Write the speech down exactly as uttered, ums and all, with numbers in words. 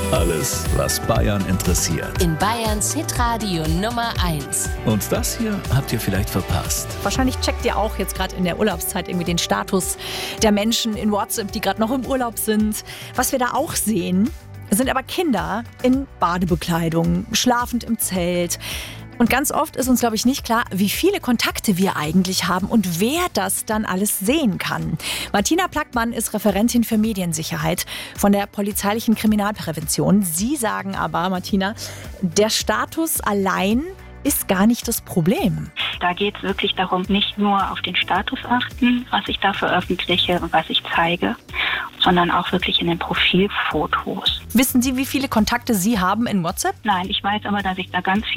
Alles, was Bayern interessiert. In Bayerns Hitradio Nummer eins. Und das hier habt ihr vielleicht verpasst. Wahrscheinlich checkt ihr auch jetzt gerade in der Urlaubszeit irgendwie den Status der Menschen in WhatsApp, die gerade noch im Urlaub sind. Was wir da auch sehen, sind aber Kinder in Badebekleidung, schlafend im Zelt. Und ganz oft ist uns, glaube ich, nicht klar, wie viele Kontakte wir eigentlich haben und wer das dann alles sehen kann. Martina Plackmann ist Referentin für Mediensicherheit von der polizeilichen Kriminalprävention. Sie sagen aber, Martina, der Status allein ist gar nicht das Problem. Da geht es wirklich darum, nicht nur auf den Status achten, was ich da veröffentliche und was ich zeige, sondern auch wirklich in den Profilfotos. Wissen Sie, wie viele Kontakte Sie haben in WhatsApp? Nein, ich weiß aber, dass ich da ganz